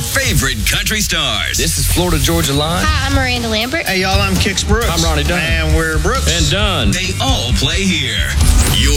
favorite country stars. This is Florida Georgia Line. Hi, I'm Miranda Lambert. Hey, y'all, I'm Kix Brooks. I'm Ronnie Dunn. And we're Brooks. And Dunn. They all play here. Your